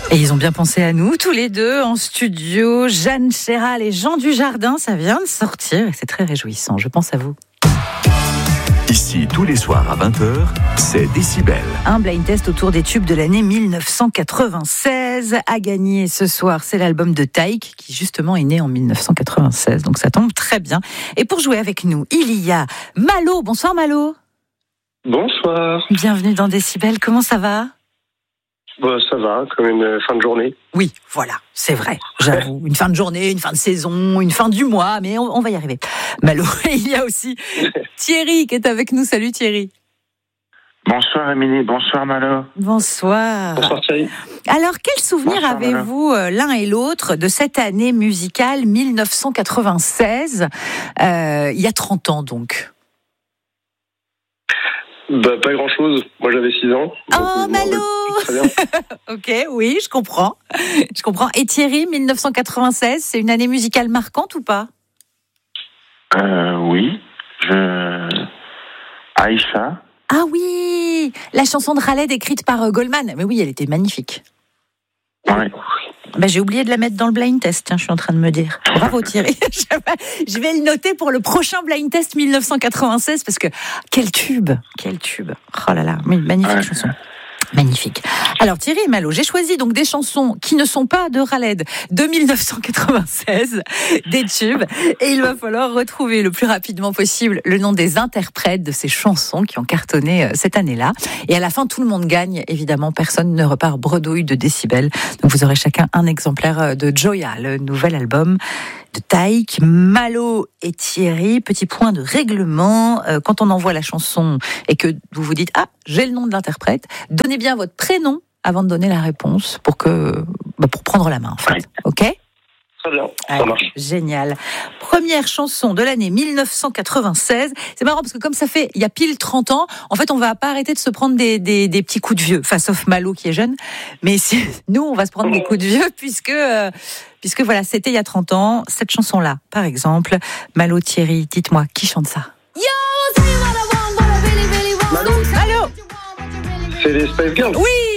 Et ils ont bien pensé à nous, tous les deux, en studio. Jeanne Chéral et Jean Dujardin, ça vient de sortir et c'est très réjouissant. Je pense à vous. Ici, tous les soirs à 20h, c'est Décibel. Un blind test autour des tubes de l'année 1996. À gagner ce soir, c'est l'album de Taïk, qui justement est né en 1996. Donc ça tombe très bien. Et pour jouer avec nous, il y a Malo. Bonsoir Malo. Bonsoir. Bienvenue dans Décibel. Comment ça va ? Ça va, comme une fin de journée. Oui, voilà, c'est vrai, j'avoue. Une fin de journée, une fin de saison, une fin du mois, mais on va y arriver. Malo, il y a aussi Thierry qui est avec nous. Salut Thierry. Bonsoir Émilie, bonsoir Malo. Bonsoir. Bonsoir Thierry. Alors, quel souvenir avez-vous l'un et l'autre de cette année musicale 1996, il y a 30 ans donc ? Pas grand-chose. Moi, j'avais 6 ans. Oh, Malo. Très bien. Ok, oui, je comprends. Et Thierry, 1996, c'est une année musicale marquante ou pas ? Oui. Aïcha. Ah oui, la chanson de Khaled écrite par Goldman. Mais oui, elle était magnifique. Ouais. J'ai oublié de la mettre dans le blind test, tiens, je suis en train de me dire. Bravo Thierry. Je vais le noter pour le prochain blind test 1996 parce que quel tube. Oh là là, magnifique chanson. Magnifique. Alors Thierry et Malo, j'ai choisi donc des chansons qui ne sont pas de Khaled de 1996, des tubes, et il va falloir retrouver le plus rapidement possible le nom des interprètes de ces chansons qui ont cartonné cette année-là. Et à la fin, tout le monde gagne, évidemment, personne ne repart bredouille de Décibel. Donc vous aurez chacun un exemplaire de Joya, le nouvel album de Taïk. Malo et Thierry, petit point de règlement, quand on envoie la chanson et que vous vous dites « Ah, j'ai le nom de l'interprète », donnez bien votre prénom avant de donner la réponse pour prendre la main, en fait. Oui. Ok ? Très bien, ça marche. Génial. Première chanson de l'année 1996. C'est marrant parce que comme ça fait, il y a pile 30 ans, en fait, on va pas arrêter de se prendre des petits coups de vieux, enfin, sauf Malo qui est jeune. Mais nous, on va se prendre des coups de vieux puisque voilà, c'était il y a 30 ans. Cette chanson-là, par exemple. Malo, Thierry, dites-moi, qui chante ça ? C'est les Spice Girls. Oui,